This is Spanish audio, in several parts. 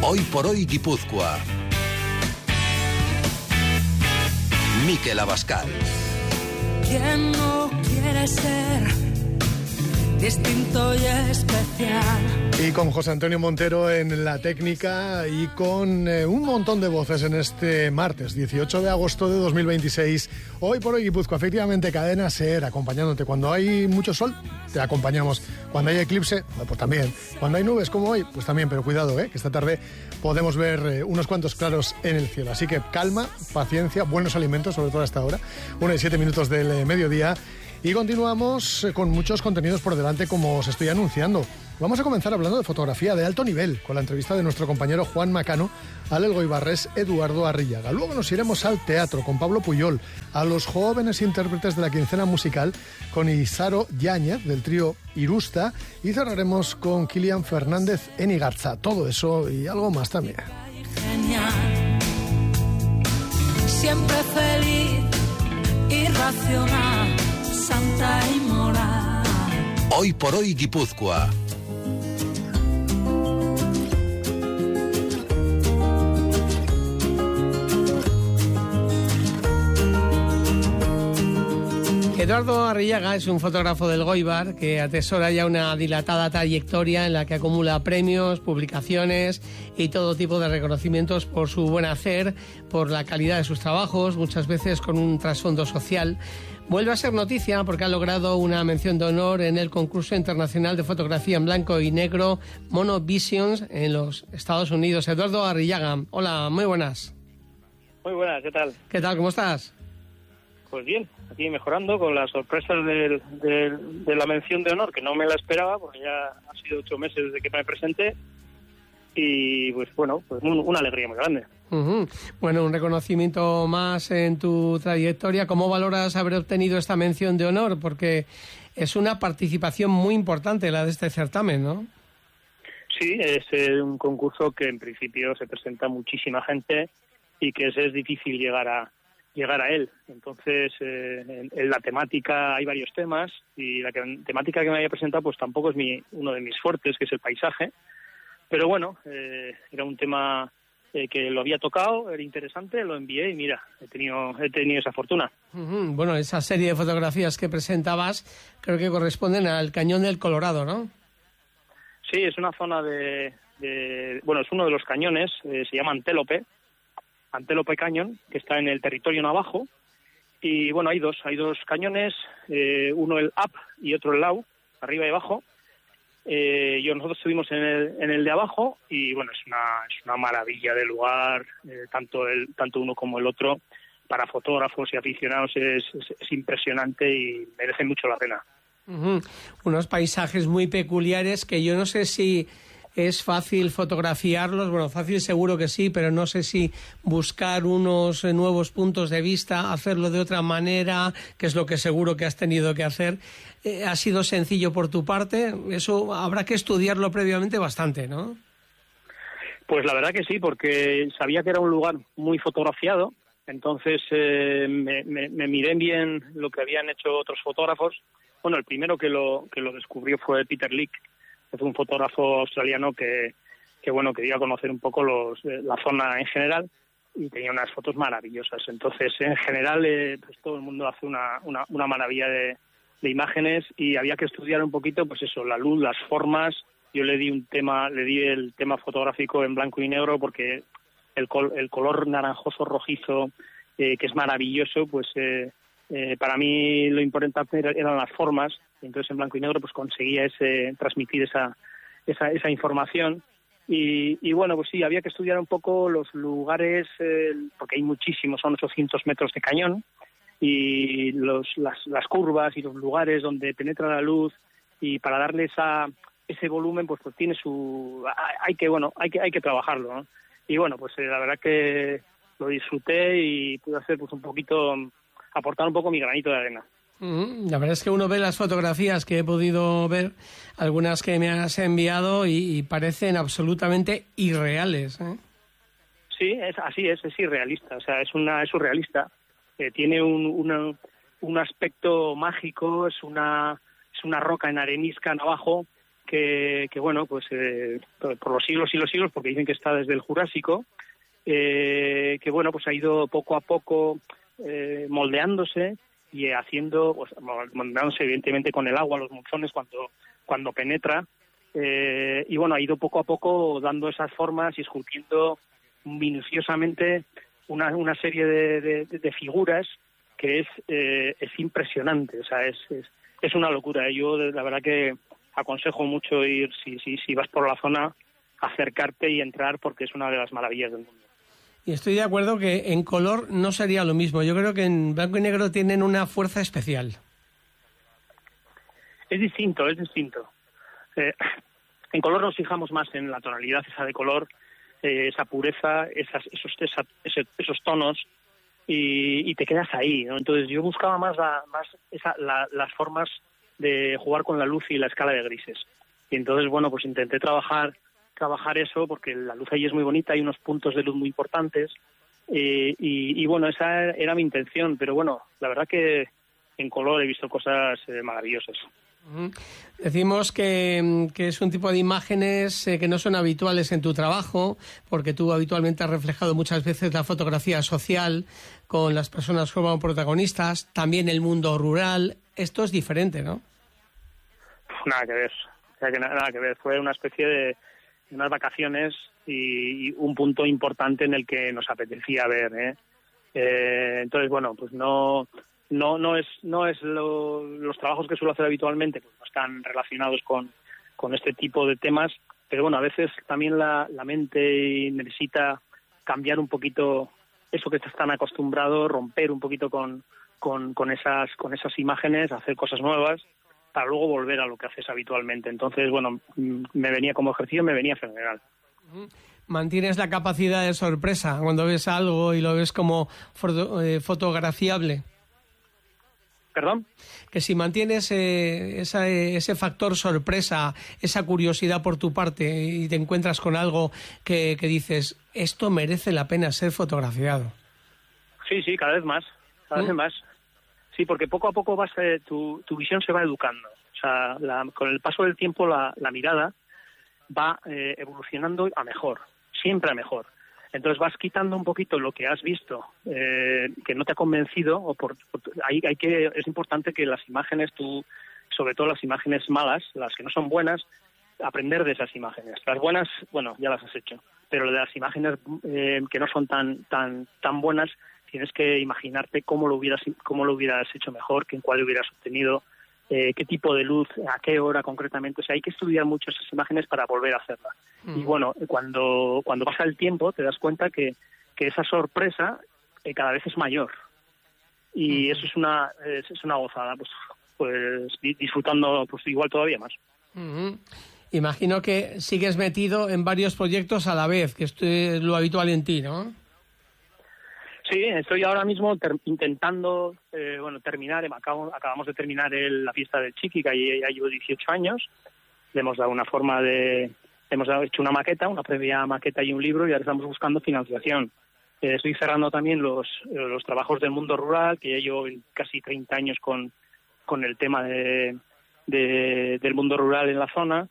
Hoy por hoy Guipúzcoa. Miquel Abascal. ¿Quién no quiere ser distinto y especial? Y con José Antonio Montero en la técnica y con un montón de voces en este martes 18 de agosto de 2026. Hoy por hoy Guipúzcoa, efectivamente, Cadena SER, acompañándote. Cuando hay mucho sol, te acompañamos. Cuando hay eclipse, pues también. Cuando hay nubes como hoy, pues también. Pero cuidado, que esta tarde podemos ver unos cuantos claros en el cielo. Así que calma, paciencia, buenos alimentos, sobre todo hasta ahora. 1:07 del mediodía. Y continuamos con muchos contenidos por delante, como os estoy anunciando. Vamos a comenzar hablando de fotografía de alto nivel, con la entrevista de nuestro compañero Juan Macano al Elgoibarrés Eduardo Arrillaga. Luego nos iremos al teatro con Pablo Puyol, a los jóvenes intérpretes de la quincena musical con Isaro Yáñez del trío Irusta, y cerraremos con Kilian Fernández en Igarza. Todo eso y algo más también. Genial. Siempre feliz, irracional, santa y moral. Hoy por hoy Guipúzcoa. Eduardo Arrillaga es un fotógrafo del Elgoibar que atesora ya una dilatada trayectoria en la que acumula premios, publicaciones y todo tipo de reconocimientos por su buen hacer, por la calidad de sus trabajos, muchas veces con un trasfondo social. Vuelve a ser noticia porque ha logrado una mención de honor en el concurso internacional de fotografía en blanco y negro Mono Visions en los Estados Unidos. Eduardo Arrillaga, hola, muy buenas. Muy buenas, ¿qué tal? ¿Qué tal? ¿Cómo estás? Pues bien, aquí mejorando con las sorpresas de la mención de honor, que no me la esperaba, porque ya han sido 8 meses desde que me presenté, y pues bueno, pues una alegría muy grande. Uh-huh. Bueno, un reconocimiento más en tu trayectoria. ¿Cómo valoras haber obtenido esta mención de honor? Porque es una participación muy importante la de este certamen, ¿no? Sí, es un concurso que en principio se presenta muchísima gente y que es difícil llegar a él. Entonces, en la temática hay varios temas, y la temática que me había presentado pues tampoco es uno de mis fuertes, que es el paisaje, pero bueno, era un tema que lo había tocado, era interesante, lo envié y mira, he tenido esa fortuna. Uh-huh. Bueno, esa serie de fotografías que presentabas creo que corresponden al Cañón del Colorado, ¿no? Sí, es una zona bueno, es uno de los cañones, se llama Antelope Canyon, que está en el territorio navajo, y bueno, hay dos cañones, uno el up y otro el low, arriba y abajo. Nosotros estuvimos en el de abajo, y bueno, es una maravilla de lugar, tanto uno como el otro, para fotógrafos y aficionados es impresionante y merece mucho la pena. Uh-huh. Unos paisajes muy peculiares que yo no sé si es fácil fotografiarlos, bueno, fácil seguro que sí, pero no sé si buscar unos nuevos puntos de vista, hacerlo de otra manera, que es lo que seguro que has tenido que hacer. ¿Ha sido sencillo por tu parte? Eso habrá que estudiarlo previamente bastante, ¿no? Pues la verdad que sí, porque sabía que era un lugar muy fotografiado, entonces me miré bien lo que habían hecho otros fotógrafos. Bueno, el primero que lo descubrió fue Peter Lick, que fue un fotógrafo australiano que dio a conocer un poco la zona en general, y tenía unas fotos maravillosas. Entonces, en general, pues todo el mundo hace una maravilla de imágenes, y había que estudiar un poquito, pues eso, la luz, las formas. Yo le di el tema fotográfico en blanco y negro, porque el color naranjoso rojizo, que es maravilloso, pues para mí lo importante eran las formas. Entonces en blanco y negro pues conseguía transmitir esa información, y bueno, pues sí, había que estudiar un poco los lugares, porque hay muchísimos, son 800 metros de cañón, y las curvas y los lugares donde penetra la luz, y para darle ese volumen pues tiene hay que trabajarlo, ¿no? Y bueno, pues la verdad que lo disfruté y pude hacer pues aportar un poco mi granito de arena. La verdad es que uno ve las fotografías que he podido ver, algunas que me has enviado, y parecen absolutamente irreales, ¿eh? Sí, así es irrealista, o sea, es surrealista. Tiene un aspecto mágico, es una roca en arenisca en abajo, que bueno, pues por los siglos y los siglos, porque dicen que está desde el Jurásico, que bueno, pues ha ido poco a poco moldeándose y haciendo, pues, moldeándose evidentemente con el agua, los monzones cuando penetra, y bueno, ha ido poco a poco dando esas formas y esculpiendo minuciosamente una serie de figuras que es impresionante. O sea, es una locura. Yo la verdad que aconsejo mucho ir, si vas por la zona, acercarte y entrar, porque es una de las maravillas del mundo. Y estoy de acuerdo que en color no sería lo mismo. Yo creo que en blanco y negro tienen una fuerza especial. Es distinto. En color nos fijamos más en la tonalidad esa de color, esa pureza, esos tonos, y te quedas ahí, ¿no? Entonces yo buscaba más las formas de jugar con la luz y la escala de grises. Y entonces, bueno, pues intenté trabajar eso, porque la luz ahí es muy bonita, hay unos puntos de luz muy importantes, y bueno, esa era mi intención. Pero bueno, la verdad que en color he visto cosas maravillosas. Decimos que es un tipo de imágenes que no son habituales en tu trabajo, porque tú habitualmente has reflejado muchas veces la fotografía social con las personas como protagonistas, también el mundo rural. Esto es diferente, ¿no? Nada que ver. Fue una especie de unas vacaciones y un punto importante en el que nos apetecía ver, entonces, bueno, pues no es los trabajos que suelo hacer habitualmente, pues no están relacionados con este tipo de temas, pero bueno, a veces también la mente necesita cambiar un poquito eso que estás tan acostumbrado, romper un poquito con esas imágenes, hacer cosas nuevas, para luego volver a lo que haces habitualmente. Entonces, bueno, me venía como ejercicio, me venía fenomenal. ¿Mantienes la capacidad de sorpresa cuando ves algo y lo ves como fotografiable? ¿Perdón? Que si mantienes ese factor sorpresa, esa curiosidad por tu parte, y te encuentras con algo que dices, esto merece la pena ser fotografiado. Sí, cada vez más. Sí, porque poco a poco tu visión se va educando. O sea, con el paso del tiempo la mirada va evolucionando a mejor, siempre a mejor. Entonces vas quitando un poquito lo que has visto que no te ha convencido, es importante que las imágenes, sobre todo las imágenes malas, las que no son buenas, aprender de esas imágenes. Las buenas, bueno, ya las has hecho, pero de las imágenes que no son tan buenas, tienes que imaginarte cómo lo hubieras hecho mejor, en cuál hubieras obtenido, qué tipo de luz, a qué hora concretamente. O sea, hay que estudiar mucho esas imágenes para volver a hacerlas. Y bueno, cuando pasa el tiempo te das cuenta que esa sorpresa cada vez es mayor. Y eso es una gozada, pues disfrutando pues igual todavía más. Imagino que sigues metido en varios proyectos a la vez, que esto es lo habitual en ti, ¿no? Sí, estoy ahora mismo intentando terminar. Acabamos de terminar la fiesta del Chiqui, que ya llevo 18 años. Le hemos dado hemos hecho una maqueta, una previa maqueta y un libro, y ahora estamos buscando financiación. Estoy cerrando también los trabajos del mundo rural, que ya llevo casi 30 años con el tema del mundo rural en la zona,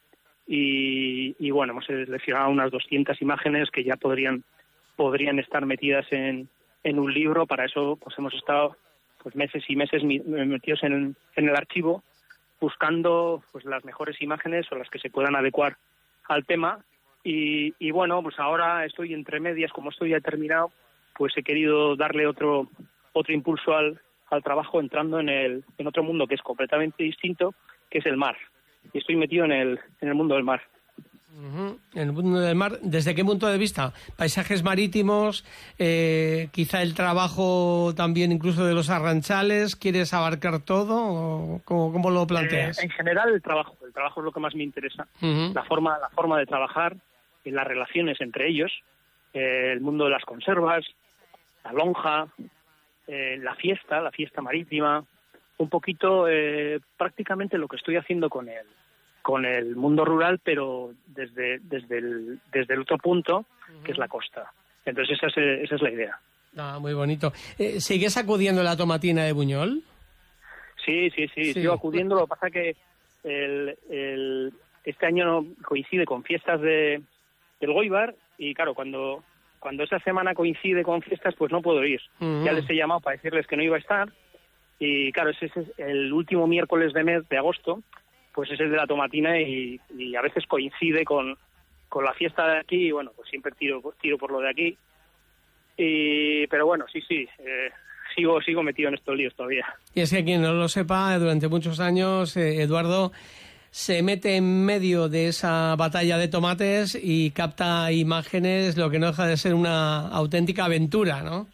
y bueno, hemos seleccionado unas 200 imágenes que ya podrían estar metidas en un libro. Para eso pues hemos estado pues meses y meses metidos en el archivo, buscando pues las mejores imágenes o las que se puedan adecuar al tema, y bueno, pues ahora estoy entre medias. Como esto ya he terminado, pues he querido darle otro impulso al trabajo, entrando en otro mundo que es completamente distinto, que es el mar, y estoy metido en el mundo del mar. En el mundo del mar, ¿desde qué punto de vista? ¿Paisajes marítimos? ¿Quizá el trabajo también incluso de los arranchales? ¿Quieres abarcar todo? ¿O cómo lo planteas? En general el trabajo es lo que más me interesa. La forma de trabajar, las relaciones entre ellos, el mundo de las conservas, la lonja, la fiesta marítima, un poquito prácticamente lo que estoy haciendo con el mundo rural, pero desde el otro punto, que es la costa. Entonces esa es la idea. Muy bonito. ¿Sigues acudiendo a la tomatina de Buñol? Sí, sigo acudiendo. Lo que pasa que este año coincide con fiestas del Goibar y claro, cuando esa semana coincide con fiestas, pues no puedo ir. Ya les he llamado para decirles que no iba a estar y claro, ese es el último miércoles de agosto, pues es el de la tomatina y a veces coincide con la fiesta de aquí y bueno, pues siempre tiro por lo de aquí. Pero bueno, sí, sigo metido en estos líos todavía. Y es que quien no lo sepa, durante muchos años, Eduardo se mete en medio de esa batalla de tomates y capta imágenes, lo que no deja de ser una auténtica aventura, ¿no?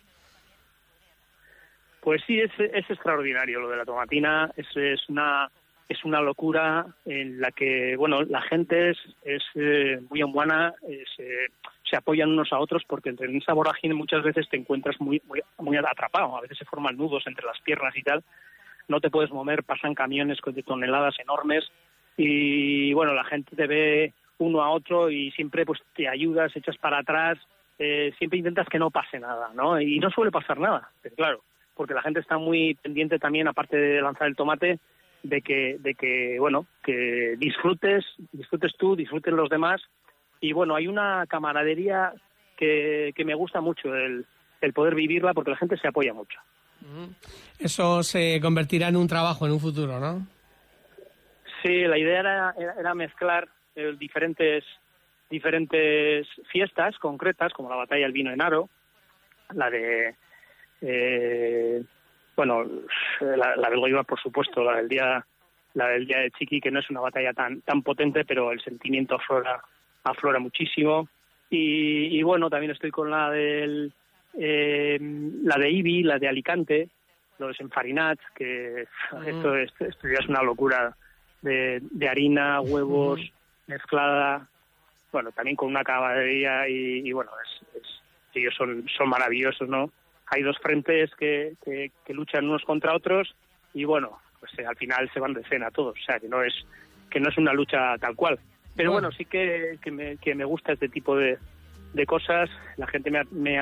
Pues sí, es extraordinario lo de la tomatina, es una locura en la que, bueno, la gente es muy humana, se apoyan unos a otros porque en esa vorágine muchas veces te encuentras muy atrapado, a veces se forman nudos entre las piernas y tal, no te puedes mover, pasan camiones de toneladas enormes y bueno, la gente te ve uno a otro y siempre pues te ayudas, echas para atrás, siempre intentas que no pase nada, ¿no? Y no suele pasar nada, pero claro, porque la gente está muy pendiente también, aparte de lanzar el tomate, de que bueno, que disfrutes tú, disfruten los demás y bueno, hay una camaradería que me gusta mucho el poder vivirla porque la gente se apoya mucho. Eso se convertirá en un trabajo en un futuro, ¿no? Sí, la idea era mezclar diferentes fiestas concretas, como la batalla del vino en Aro, la de la del Goibar, por supuesto, la del día de Chiqui, que no es una batalla tan potente, pero el sentimiento aflora muchísimo. Y bueno, también estoy con la de Ibi, la de Alicante, los desenfarinats, que esto ya es una locura de harina, huevos, mezclada, bueno, también con una caballería y bueno, ellos son maravillosos, ¿no? Hay dos frentes que luchan unos contra otros y bueno, pues al final se van de cena todos, o sea que no es una lucha tal cual. Pero bueno, sí que me gusta este tipo de cosas, la gente me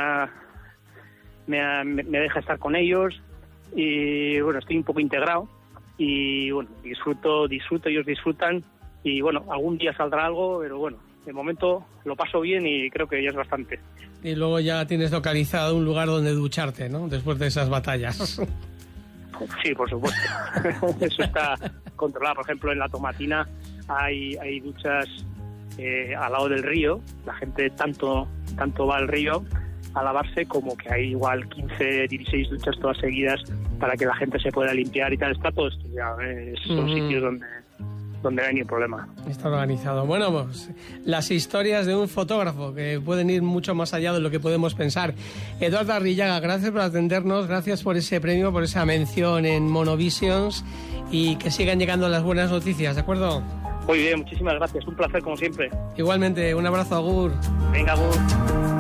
deja estar con ellos y bueno, estoy un poco integrado y bueno, disfruto, ellos disfrutan y bueno, algún día saldrá algo, pero bueno, de momento lo paso bien y creo que ya es bastante. Y luego ya tienes localizado un lugar donde ducharte, ¿no? Después de esas batallas. Sí, por supuesto. Eso está controlado. Por ejemplo, en la tomatina hay duchas al lado del río. La gente tanto va al río a lavarse como que hay igual 15, 16 duchas todas seguidas para que la gente se pueda limpiar y tal. Está todo estudiado, ¿eh? Son sitios donde no hay ni problema. Está organizado. Bueno, pues las historias de un fotógrafo que pueden ir mucho más allá de lo que podemos pensar. Eduardo Arrillaga, gracias por atendernos, gracias por ese premio, por esa mención en Monovisions y que sigan llegando las buenas noticias, ¿de acuerdo? Muy bien, muchísimas gracias. Un placer como siempre. Igualmente, un abrazo, agur. Venga, agur.